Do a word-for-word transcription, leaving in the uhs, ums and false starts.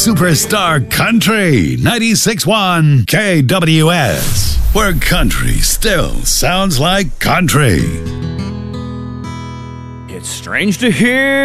Superstar Country ninety-six point one K W S, where country still sounds like country. It's strange to hear